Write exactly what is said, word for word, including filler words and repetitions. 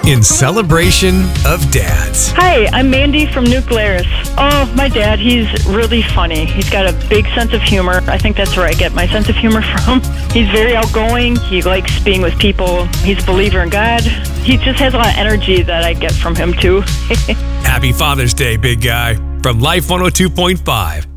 in celebration of dads. Hi, I'm Mandy from New Glarus. Oh, my dad, he's really funny. He's got a big sense of humor. I think that's where I get my sense of humor from. He's very outgoing. He likes being with people. He's a believer in God. He just has a lot of energy that I get from him, too. Happy Father's Day, big guy. From Life one oh two point five.